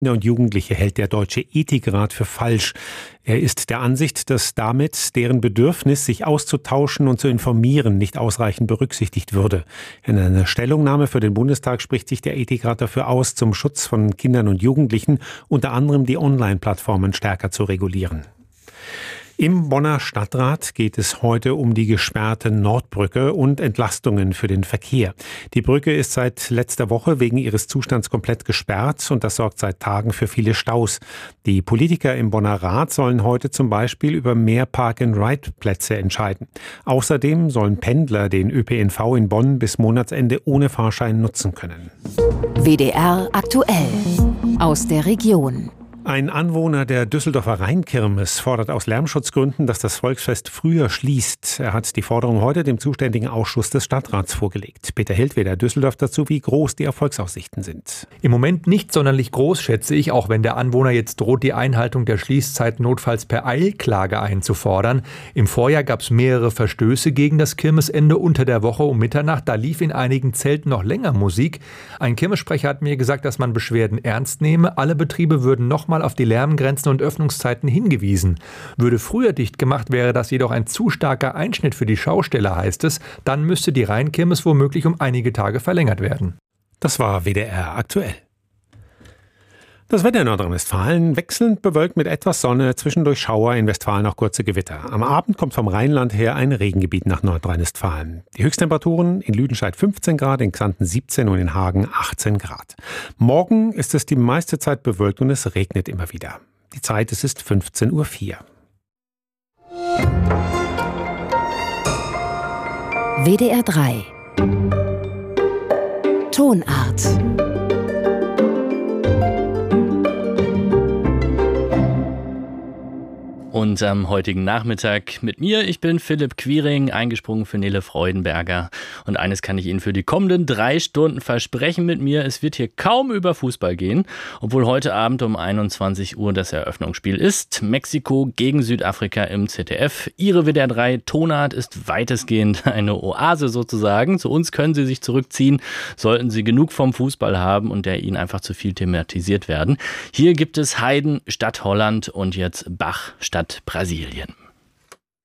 Kinder und Jugendliche hält der Deutsche Ethikrat für falsch. Er ist der Ansicht, dass damit deren Bedürfnis, sich auszutauschen und zu informieren, nicht ausreichend berücksichtigt würde. In einer Stellungnahme für den Bundestag spricht sich der Ethikrat dafür aus, zum Schutz von Kindern und Jugendlichen unter anderem die Online-Plattformen stärker zu regulieren. Im Bonner Stadtrat geht es heute um die gesperrte Nordbrücke und Entlastungen für den Verkehr. Die Brücke ist seit letzter Woche wegen ihres Zustands komplett gesperrt und das sorgt seit Tagen für viele Staus. Die Politiker im Bonner Rat sollen heute zum Beispiel über mehr Park-and-Ride-Plätze entscheiden. Außerdem sollen Pendler den ÖPNV in Bonn bis Monatsende ohne Fahrschein nutzen können. WDR aktuell aus der Region. Ein Anwohner der Düsseldorfer Rheinkirmes fordert aus Lärmschutzgründen, dass das Volksfest früher schließt. Er hat die Forderung heute dem zuständigen Ausschuss des Stadtrats vorgelegt. Peter Hildweder, Düsseldorf, dazu, wie groß die Erfolgsaussichten sind. Im Moment nicht sonderlich groß, schätze ich, auch wenn der Anwohner jetzt droht, die Einhaltung der Schließzeit notfalls per Eilklage einzufordern. Im Vorjahr gab es mehrere Verstöße gegen das Kirmesende unter der Woche um Mitternacht. Da lief in einigen Zelten noch länger Musik. Ein Kirmessprecher hat mir gesagt, dass man Beschwerden ernst nehme. Alle Betriebe würden nochmal auf die Lärmgrenzen und Öffnungszeiten hingewiesen. Würde früher dicht gemacht, wäre das jedoch ein zu starker Einschnitt für die Schausteller, heißt es. Dann müsste die Rheinkirmes womöglich um einige Tage verlängert werden. Das war WDR aktuell. Das Wetter in Nordrhein-Westfalen wechselnd bewölkt mit etwas Sonne, zwischendurch Schauer, in Westfalen auch kurze Gewitter. Am Abend kommt vom Rheinland her ein Regengebiet nach Nordrhein-Westfalen. Die Höchsttemperaturen in Lüdenscheid 15 Grad, in Xanten 17 und in Hagen 18 Grad. Morgen ist es die meiste Zeit bewölkt und es regnet immer wieder. Die Zeit, es ist 15:04 Uhr. WDR 3 Tonart. Und am heutigen Nachmittag mit mir, ich bin Philipp Quiring, eingesprungen für Nele Freudenberger. Und eines kann ich Ihnen für die kommenden 3 Stunden versprechen mit mir, es wird hier kaum über Fußball gehen, obwohl heute Abend um 21 Uhr das Eröffnungsspiel ist. Mexiko gegen Südafrika im ZDF. Ihre WDR 3 Tonart ist weitestgehend eine Oase sozusagen. Zu uns können Sie sich zurückziehen, sollten Sie genug vom Fußball haben und der Ihnen einfach zu viel thematisiert werden. Hier gibt es Haydn statt Holland und jetzt Bach statt Brasilien.